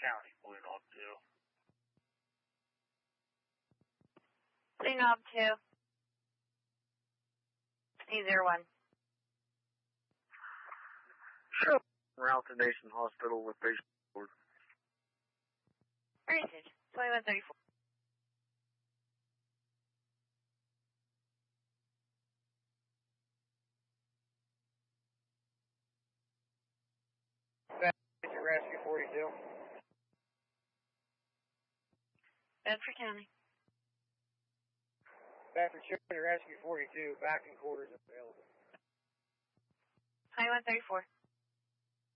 County, Blue Knob 2. Blue Knob 2. C01. Sure. Route to Nation Hospital with patient report. Granted. 2134. Rescue 42. Bedford County. Bedford Children Rescue 42, back in quarters available. 2134.